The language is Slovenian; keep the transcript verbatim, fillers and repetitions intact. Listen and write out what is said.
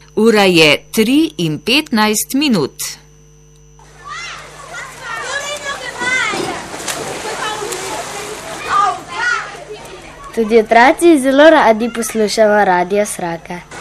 Ura je tri in petnajst minut. Tudi otroci zelo radi poslušamo Radio Sraka.